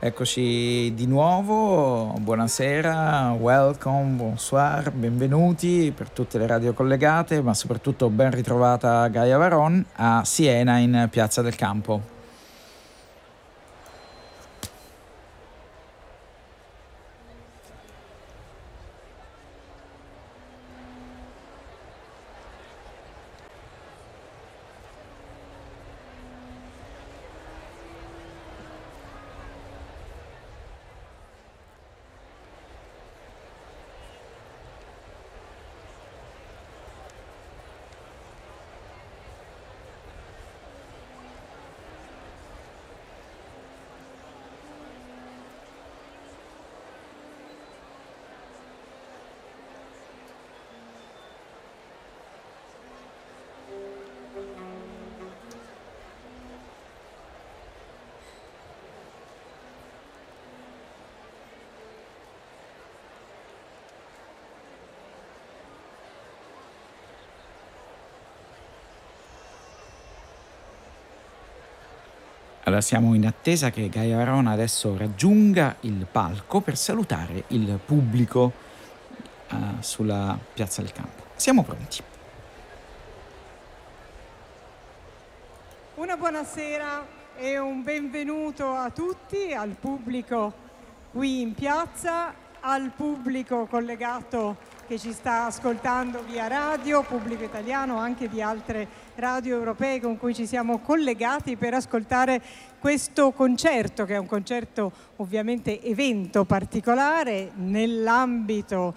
Eccoci di nuovo, buonasera, welcome, bonsoir, benvenuti per tutte le radio collegate, ma soprattutto ben ritrovata Gaia Varon a Siena in Piazza del Campo. Allora siamo in attesa che Gaia Varona adesso raggiunga il palco per salutare il pubblico sulla Piazza del Campo. Siamo pronti. Una buonasera e un benvenuto a tutti, al pubblico qui in piazza, al pubblico collegato che ci sta ascoltando via radio, pubblico italiano, anche di altre radio europee con cui ci siamo collegati per ascoltare questo concerto, che è un concerto ovviamente evento particolare nell'ambito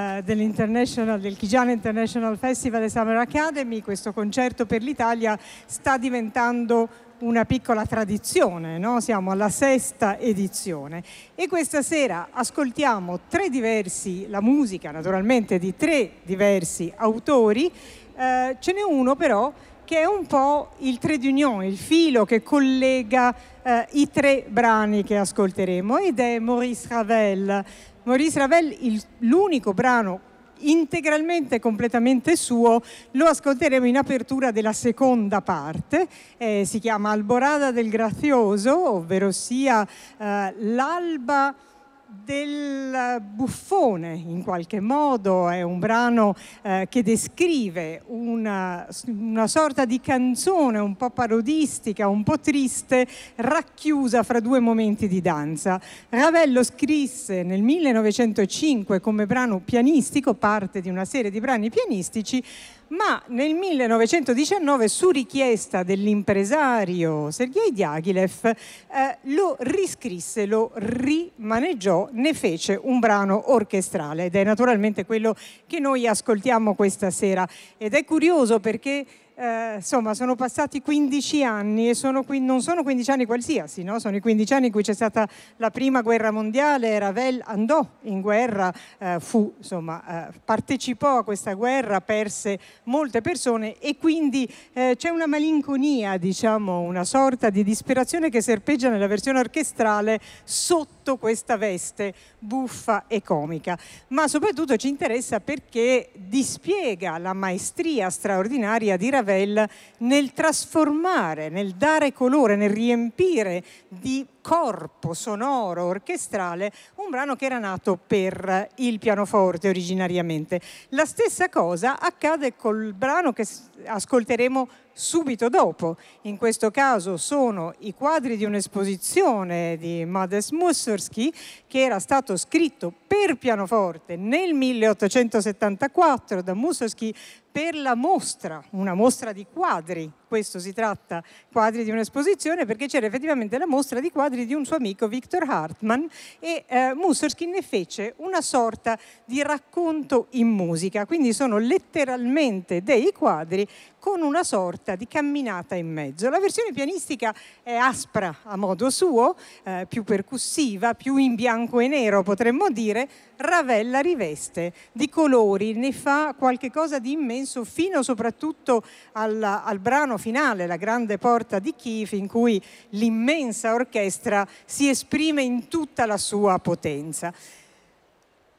del Chigiana International Festival e Summer Academy. Questo concerto per l'Italia sta diventando una piccola tradizione, no? Siamo alla 6ª edizione e questa sera ascoltiamo la musica naturalmente di 3 diversi autori. Ce n'è uno però che è un po' il trait d'union, il filo che collega i 3 brani che ascolteremo, ed è Maurice Ravel. Maurice Ravel, l'unico brano integralmente, completamente suo, lo ascolteremo in apertura della seconda parte. Si chiama Alborada del Grazioso, ovvero sia l'alba del buffone, in qualche modo. È un brano che descrive una sorta di canzone un po' parodistica, un po' triste, racchiusa fra 2 momenti di danza. Ravel lo scrisse nel 1905 come brano pianistico, parte di una serie di brani pianistici, ma nel 1919, su richiesta dell'impresario Sergei Diaghilev, lo riscrisse, lo rimaneggiò, ne fece un brano orchestrale, ed è naturalmente quello che noi ascoltiamo questa sera. Ed è curioso perché insomma sono passati 15 anni e non sono 15 anni qualsiasi, no? Sono i 15 anni in cui c'è stata la prima guerra mondiale. Ravel andò in guerra, partecipò a questa guerra, perse molte persone e quindi c'è una malinconia, diciamo, una sorta di disperazione che serpeggia nella versione orchestrale sotto questa veste buffa e comica, ma soprattutto ci interessa perché dispiega la maestria straordinaria di Ravel nel trasformare, nel dare colore, nel riempire di corpo sonoro orchestrale un brano che era nato per il pianoforte originariamente. La stessa cosa accade col brano che ascolteremo subito dopo. In questo caso sono i quadri di un'esposizione di Modest Mussorgsky, che era stato scritto per pianoforte nel 1874 da Mussorgsky per la mostra, una mostra di quadri. Questo si tratta, quadri di un'esposizione, perché c'era effettivamente la mostra di quadri di un suo amico Victor Hartmann, e Mussorgsky ne fece una sorta di racconto in musica, quindi sono letteralmente dei quadri con una sorta di camminata in mezzo. La versione pianistica è aspra a modo suo, più percussiva, più in bianco e nero potremmo dire. Ravel la riveste di colori, ne fa qualche cosa di immenso, fino soprattutto al brano finale, La grande porta di Kiev, in cui l'immensa orchestra si esprime in tutta la sua potenza.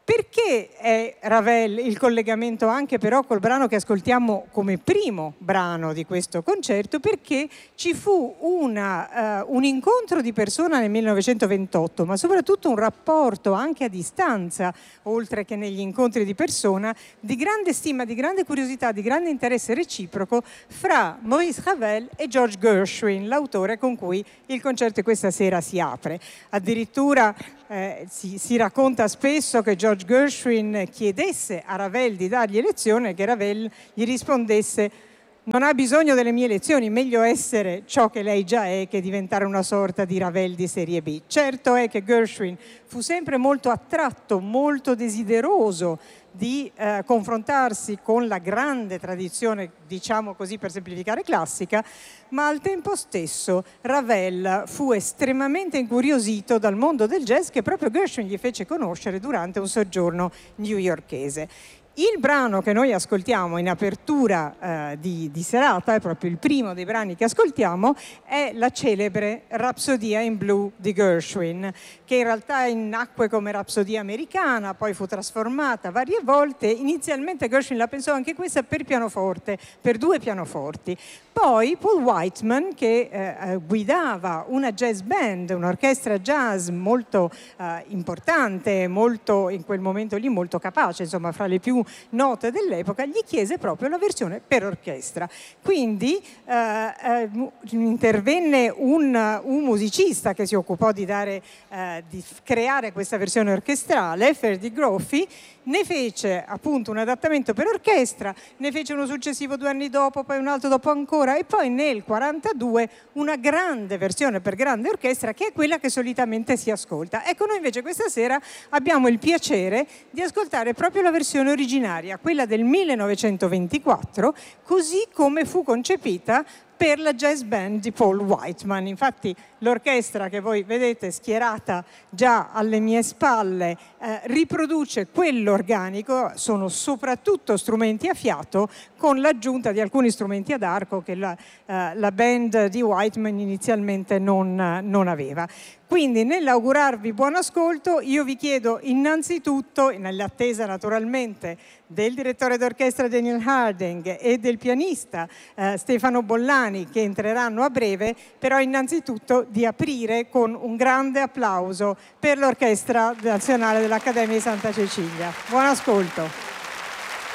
Perché è Ravel il collegamento anche però col brano che ascoltiamo come primo brano di questo concerto? Perché ci fu un incontro di persona nel 1928, ma soprattutto un rapporto anche a distanza, oltre che negli incontri di persona, di grande stima, di grande curiosità, di grande interesse reciproco fra Maurice Ravel e George Gershwin, l'autore con cui il concerto questa sera si apre. Addirittura si racconta spesso che George Gershwin chiedesse a Ravel di dargli lezione e che Ravel gli rispondesse: non ha bisogno delle mie lezioni, meglio essere ciò che lei già è che diventare una sorta di Ravel di serie B. Certo è che Gershwin fu sempre molto attratto, molto desideroso di confrontarsi con la grande tradizione, diciamo così per semplificare, classica, ma al tempo stesso Ravel fu estremamente incuriosito dal mondo del jazz che proprio Gershwin gli fece conoscere durante un soggiorno newyorkese. Il brano che noi ascoltiamo in apertura di serata, è proprio il primo dei brani che ascoltiamo, è la celebre Rapsodia in Blue di Gershwin, che in realtà nacque come Rapsodia americana, poi fu trasformata varie volte. Inizialmente Gershwin la pensò anche questa per pianoforte, per 2 pianoforti. Poi Paul Whiteman, che guidava una jazz band, un'orchestra jazz molto importante, molto, in quel momento lì molto capace, insomma fra le più note dell'epoca, gli chiese proprio la versione per orchestra. Quindi intervenne un musicista che si occupò di creare questa versione orchestrale, Ferdy Groffy, ne fece appunto un adattamento per orchestra, ne fece uno successivo 2 anni dopo, poi un altro dopo ancora, e poi nel 1942 una grande versione per grande orchestra, che è quella che solitamente si ascolta. Ecco, noi invece questa sera abbiamo il piacere di ascoltare proprio la versione originaria, quella del 1924, così come fu concepita per la jazz band di Paul Whiteman. Infatti l'orchestra che voi vedete schierata già alle mie spalle riproduce quell'organico, sono soprattutto strumenti a fiato con l'aggiunta di alcuni strumenti ad arco che la band di Whiteman inizialmente non aveva. Quindi nell'augurarvi buon ascolto io vi chiedo innanzitutto, nell'attesa naturalmente del direttore d'orchestra Daniel Harding e del pianista Stefano Bollani, che entreranno a breve, però innanzitutto di aprire con un grande applauso per l'Orchestra Nazionale dell'Accademia di Santa Cecilia. Buon ascolto.